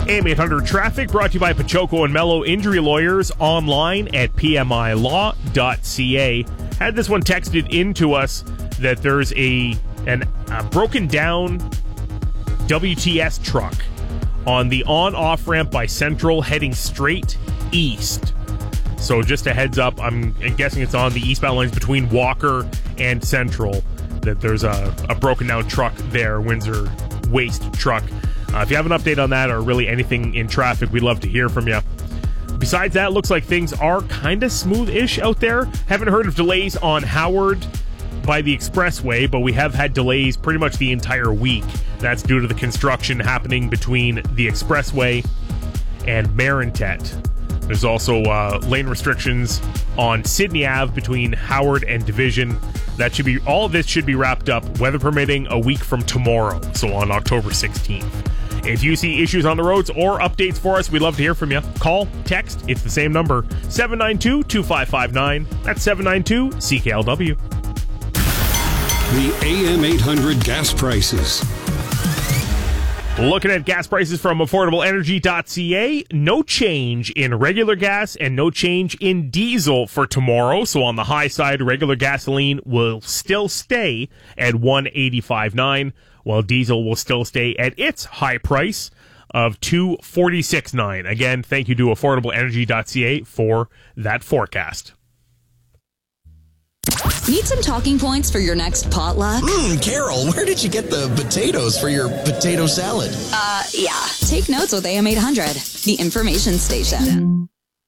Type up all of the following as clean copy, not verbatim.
AM800 Traffic brought to you by Pachoco and Mello Injury Lawyers online at pmilaw.ca. Had this one texted into us that there's a broken down WTS truck on the on-off ramp by Central heading straight east. So just a heads up, I'm guessing it's on the eastbound lanes between Walker and Central, that there's a broken down truck there, Windsor waste truck. If you have an update on that or really anything in traffic, we'd love to hear from you. Besides that, looks like things are kind of smooth-ish out there. Haven't heard of delays on Howard by the expressway, but we have had delays pretty much the entire week. That's due to the construction happening between the expressway and Marintet. There's also lane restrictions on Sydney Ave between Howard and Division. All of this should be wrapped up, weather permitting, a week from tomorrow, so on October 16th. If you see issues on the roads or updates for us, we'd love to hear from you. Call, text, it's the same number, 792-2559. That's 792-CKLW. The AM800 gas prices. Looking at gas prices from AffordableEnergy.ca, no change in regular gas and no change in diesel for tomorrow. So on the high side, regular gasoline will still stay at $185.9, while diesel will still stay at its high price of $246.9. Again, thank you to AffordableEnergy.ca for that forecast. Need some talking points for your next potluck? Carol, where did you get the potatoes for your potato salad? Yeah. Take notes with AM800, the information station.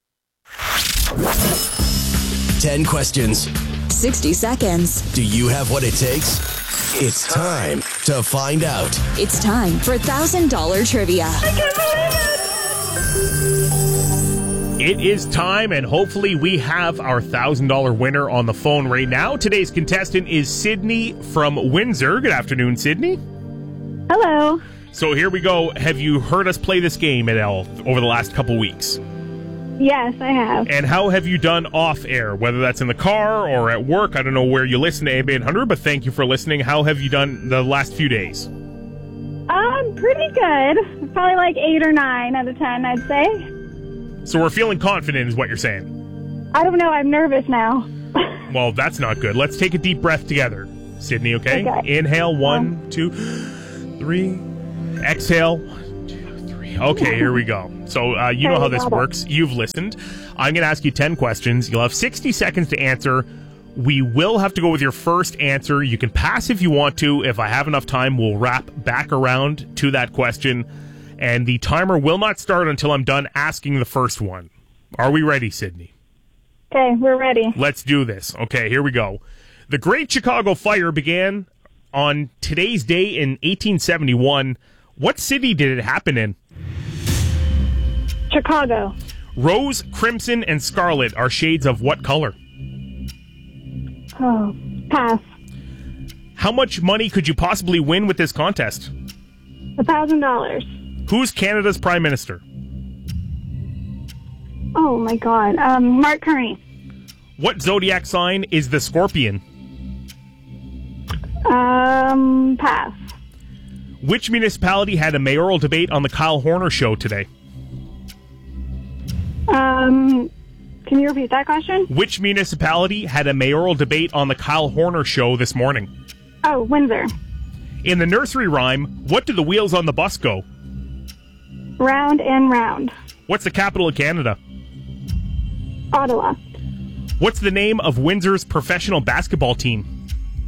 10 questions. 60 seconds. Do you have what it takes? It's time to find out. It's time for $1,000 trivia. I can't believe it! It is time, and hopefully we have our $1,000 winner on the phone right now. Today's contestant is Sydney from Windsor. Good afternoon, Sydney. Hello. So here we go. Have you heard us play this game at all over the last couple weeks? Yes, I have. And how have you done off air, whether that's in the car or at work? I don't know where you listen to AM800, but thank you for listening. How have you done the last few days? Pretty good. Probably like 8 or 9 out of 10, I'd say. So we're feeling confident is what you're saying? I don't know. I'm nervous now. Well, that's not good. Let's take a deep breath together, Sydney, okay? Inhale, 1, 2, 3. Exhale, 1, 2, 3. Okay, here we go. So you know how this works. You've listened. I'm going to ask you 10 questions. You'll have 60 seconds to answer. We will have to go with your first answer. You can pass if you want to. If I have enough time, we'll wrap back around to that question. And the timer will not start until I'm done asking the first one. Are we ready, Sydney? Okay, we're ready. Let's do this. Okay, here we go. The Great Chicago Fire began on today's day in 1871. What city did it happen in? Chicago. Rose, crimson, and scarlet are shades of what color? Oh, pass. How much money could you possibly win with this contest? $1,000. Who's Canada's Prime Minister? Oh, my God. Mark Carney. What zodiac sign is the Scorpion? Pass. Which municipality had a mayoral debate on the Kyle Horner show today? Can you repeat that question? Which municipality had a mayoral debate on the Kyle Horner show this morning? Oh, Windsor. In the nursery rhyme, what do the wheels on the bus go? Round and round. What's the capital of Canada? Ottawa. What's the name of Windsor's professional basketball team?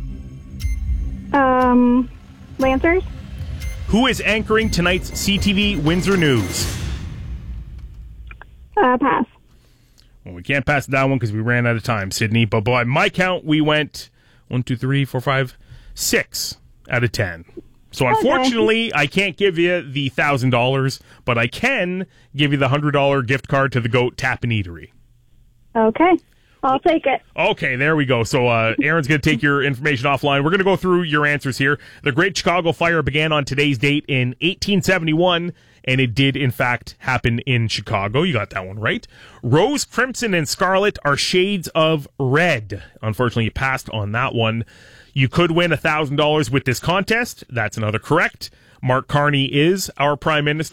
Lancers. Who is anchoring tonight's CTV Windsor News? Pass. Well, we can't pass that one because we ran out of time, Sydney. But by my count, we went 1, 2, 3, 4, 5, 6 out of 10. So unfortunately, I can't give you the $1,000, but I can give you the $100 gift card to the Goat Tap and Eatery. Okay. I'll take it. Okay, there we go. So Aaron's going to take your information offline. We're going to go through your answers here. The Great Chicago Fire began on today's date in 1871, and it did, in fact, happen in Chicago. You got that one right. Rose, crimson, and scarlet are shades of red. Unfortunately, you passed on that one. You could win $1,000 with this contest. That's another correct. Mark Carney is our Prime Minister.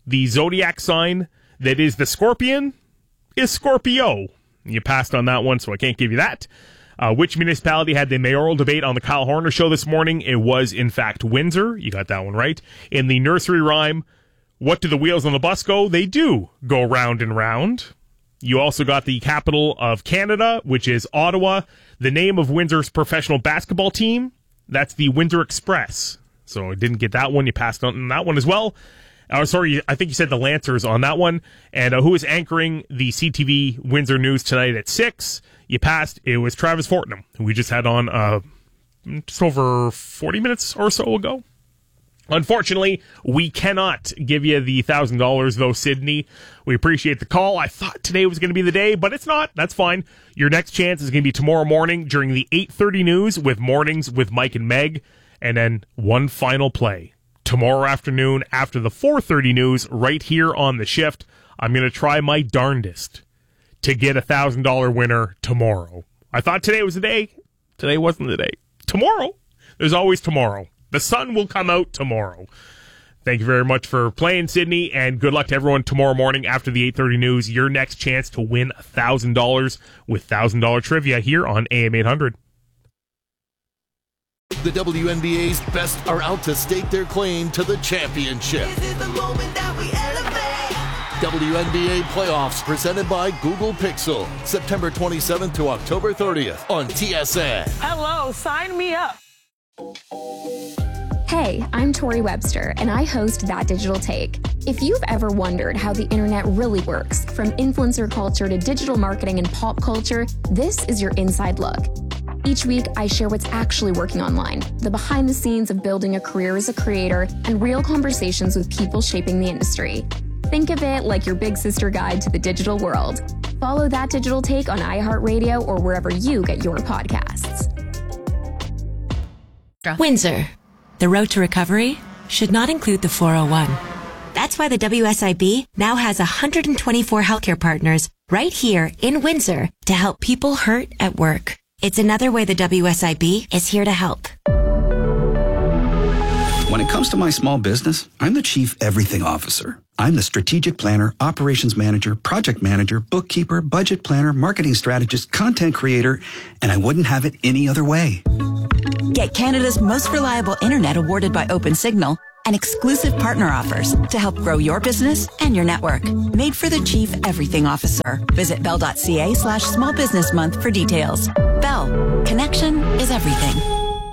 the zodiac sign that is the Scorpion is Scorpio. You passed on that one, so I can't give you that. Which municipality had the mayoral debate on the Kyle Horner Show this morning? It was, in fact, Windsor. You got that one right. In the nursery rhyme, what do the wheels on the bus go? They do go round and round. You also got the capital of Canada, which is Ottawa. The name of Windsor's professional basketball team, that's the Windsor Express. So I didn't get that one. You passed on that one as well. Sorry, I think you said the Lancers on that one. And who is anchoring the CTV Windsor News tonight at 6? You passed. It was Travis Fortnum, who we just had on just over 40 minutes or so ago. Unfortunately, we cannot give you the $1,000, though, Sydney. We appreciate the call. I thought today was going to be the day, but it's not. That's fine. Your next chance is going to be tomorrow morning during the 8:30 news with Mornings with Mike and Meg. And then one final play. Tomorrow afternoon after the 4:30 news right here on The Shift. I'm going to try my darndest to get a $1,000 winner tomorrow. I thought today was the day. Today wasn't the day. Tomorrow. There's always tomorrow. The sun will come out tomorrow. Thank you very much for playing, Sydney, and good luck to everyone tomorrow morning after the 8:30 news. Your next chance to win $1,000 with $1,000 trivia here on AM 800. The WNBA's best are out to stake their claim to the championship. This is the moment that we elevate. WNBA playoffs presented by Google Pixel. September 27th to October 30th on TSN. Hello, sign me up. Hey, I'm Tori Webster, and I host That Digital Take. If you've ever wondered how the internet really works, from influencer culture to digital marketing and pop culture, this is your inside look. Each week, I share what's actually working online, the behind the scenes of building a career as a creator, and real conversations with people shaping the industry. Think of it like your big sister guide to the digital world. Follow That Digital Take on iHeartRadio or wherever you get your podcasts. Windsor. The road to recovery should not include the 401. That's why the WSIB now has 124 healthcare partners right here in Windsor to help people hurt at work. It's another way the WSIB is here to help. When it comes to my small business, I'm the Chief Everything Officer. I'm the strategic planner, operations manager, project manager, bookkeeper, budget planner, marketing strategist, content creator, and I wouldn't have it any other way. Get Canada's most reliable internet awarded by OpenSignal and exclusive partner offers to help grow your business and your network. Made for the Chief Everything Officer. Visit bell.ca/small business month for details. Bell. Connection is everything.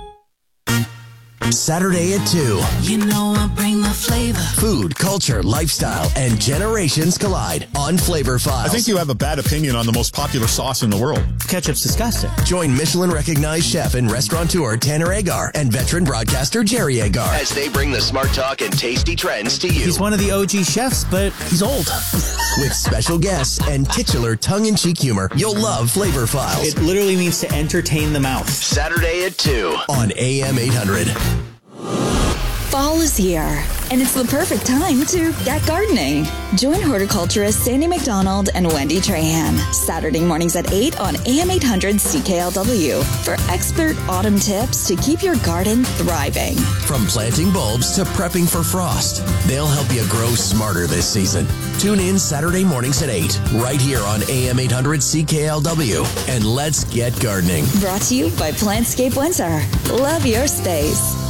Saturday at 2. You know I bring the flavor. Food, culture, lifestyle, and generations collide on Flavor Files. I think you have a bad opinion on the most popular sauce in the world. Ketchup's disgusting. Join Michelin-recognized chef and restaurateur Tanner Agar and veteran broadcaster Jerry Agar as they bring the smart talk and tasty trends to you. He's one of the OG chefs, but he's old. With special guests and titular tongue-in-cheek humor, you'll love Flavor Files. It literally means to entertain the mouth. Saturday at 2 on AM 800. Fall is here, and it's the perfect time to get gardening. Join horticulturist Sandy McDonald and Wendy Trahan Saturday mornings at 8 on AM 800 CKLW for expert autumn tips to keep your garden thriving. From planting bulbs to prepping for frost, they'll help you grow smarter this season. Tune in Saturday mornings at 8 right here on AM 800 CKLW, and let's get gardening. Brought to you by Plantscape Windsor. Love your space.